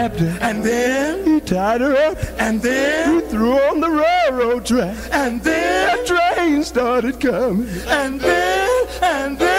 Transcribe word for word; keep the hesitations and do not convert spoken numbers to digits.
wrapped her. And then He tied her up. And then He threw her on the railroad track. And then The train started coming. And then And then